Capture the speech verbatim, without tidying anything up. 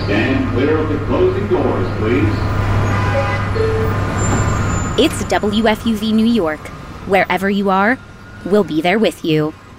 Stand clear of the closing doors, please. It's W F U V New York. Wherever you are, we'll be there with you.